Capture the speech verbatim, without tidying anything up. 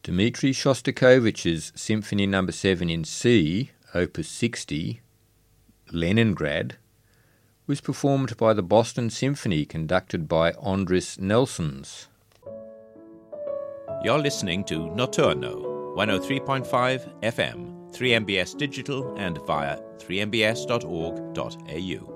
Dmitri Shostakovich's Symphony Number seven in C, Opus sixty, Leningrad, was performed by the Boston Symphony conducted by Andris Nelsons. You're listening to Notturno, one oh three point five F M, three M B S digital and via three m b s dot org dot a u.